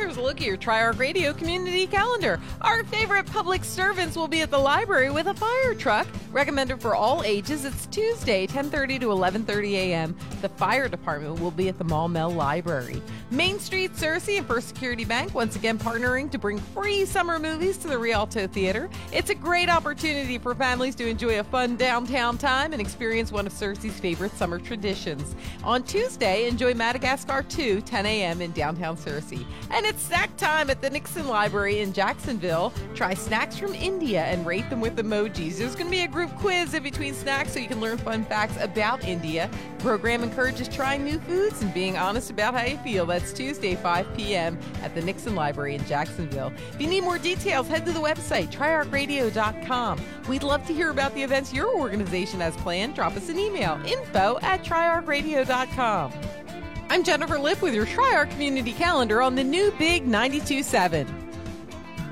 here's a look at your Tri-Arc Radio community calendar. Our favorite public servants will be at the library with a fire truck. Recommended for all ages. It's Tuesday, 10:30 to 11:30 a.m. The fire department will be at the Maumelle Library. Main Street, Searcy, and First Security Bank once again partnering to bring free summer movies to the Rialto Theater. It's a great opportunity for families to enjoy a fun downtown time and experience one of Searcy's favorite summer traditions. On Tuesday, enjoy Madagascar 2, 10 a.m. in downtown Searcy. And it's snack time at the Nixon Library in Jacksonville. Try snacks from India and rate them with emojis. There's going to be a group quiz in between snacks so you can learn fun facts about India. The program encourages trying new foods and being honest about how you feel. That's Tuesday, 5 p.m. at the Nixon Library in Jacksonville. If you need more details, head to the website, triarcradio.com. We'd love to hear about the events your organization has planned. Drop us an email, info@triarcradio.com. I'm Jennifer Lipp with your Tri-Arc Community Calendar on the new Big 92.7.